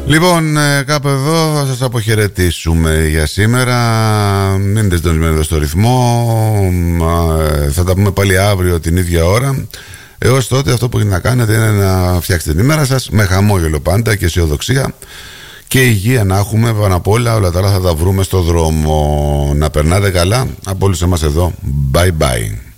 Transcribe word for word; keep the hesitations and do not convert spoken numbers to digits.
Λοιπόν, κάπου εδώ θα σας αποχαιρετήσουμε για σήμερα. Μείνετε συντονισμένοι εδώ στο ρυθμό. Θα τα πούμε πάλι αύριο την ίδια ώρα. Έως τότε αυτό που έχετε να κάνετε είναι να φτιάξετε την ημέρα σας με χαμόγελο πάντα και αισιοδοξία και υγεία να έχουμε πάνω απ' όλα. Όλα τα άλλα θα τα βρούμε στο δρόμο. Να περνάτε καλά από όλους εμάς εδώ. Bye bye.